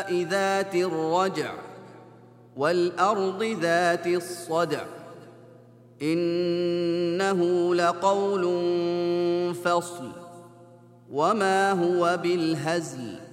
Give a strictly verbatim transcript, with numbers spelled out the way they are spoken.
ذات الرجع والأرض ذات الصدع إنه لقول فصل وما هو بالهزل